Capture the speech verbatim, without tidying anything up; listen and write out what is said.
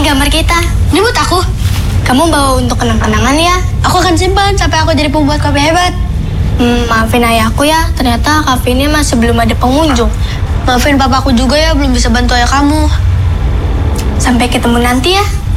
Ini gambar kita. Ini buat aku. Kamu bawa untuk kenang-kenangan ya. Aku akan simpan sampai aku jadi pembuat kopi hebat. Hmm, maafin ayahku ya, ternyata kafe ini masih belum ada pengunjung. Maafin papaku juga ya, belum bisa bantu ayah kamu. Sampai ketemu nanti ya.